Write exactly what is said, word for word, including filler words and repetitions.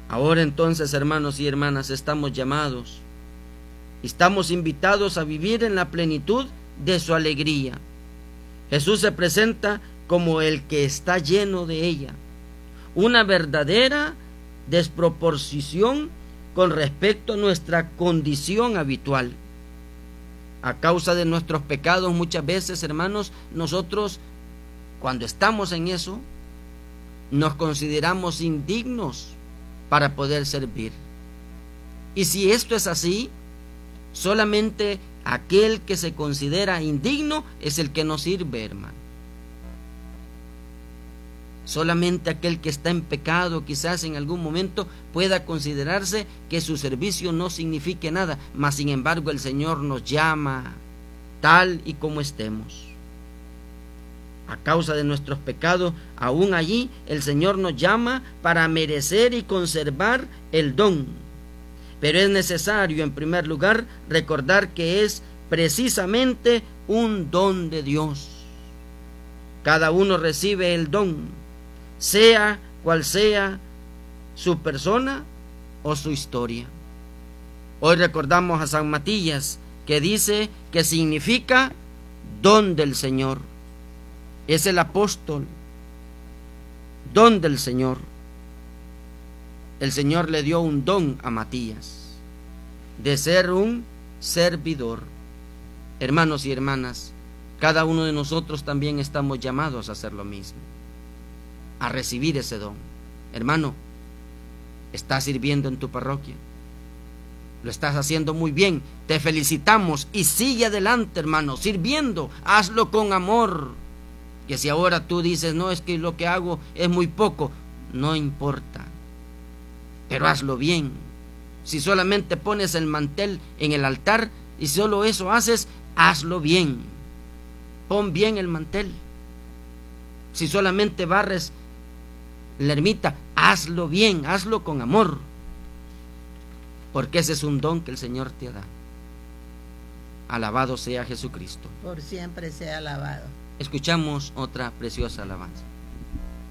Ahora entonces, hermanos y hermanas, estamos llamados, estamos invitados a vivir en la plenitud de su alegría. Jesús se presenta como el que está lleno de ella, una verdadera desproporción con respecto a nuestra condición habitual. A causa de nuestros pecados, muchas veces, hermanos, nosotros, cuando estamos en eso, nos consideramos indignos para poder servir. Y si esto es así, solamente aquel que se considera indigno es el que no sirve, hermano. Solamente aquel que está en pecado, quizás en algún momento pueda considerarse que su servicio no signifique nada, mas sin embargo el Señor nos llama tal y como estemos. A causa de nuestros pecados, aún allí el Señor nos llama para merecer y conservar el don. Pero es necesario, en primer lugar, recordar que es precisamente un don de Dios. Cada uno recibe el don, sea cual sea su persona o su historia. Hoy recordamos a San Matías, que dice que significa don del Señor. Es el apóstol, don del Señor. El Señor le dio un don a Matías, de ser un servidor. Hermanos y hermanas, cada uno de nosotros también estamos llamados a hacer lo mismo, a recibir ese don. Hermano, ¿estás sirviendo en tu parroquia? Lo estás haciendo muy bien, te felicitamos y sigue adelante, hermano, sirviendo, hazlo con amor. Que si ahora tú dices, no, es que lo que hago es muy poco, no importa, pero hazlo bien. Si solamente pones el mantel en el altar y solo eso haces, hazlo bien, pon bien el mantel. Si solamente barres la ermita, hazlo bien, hazlo con amor, porque ese es un don que el Señor te da. Alabado sea Jesucristo. Por siempre sea alabado. Escuchamos otra preciosa alabanza.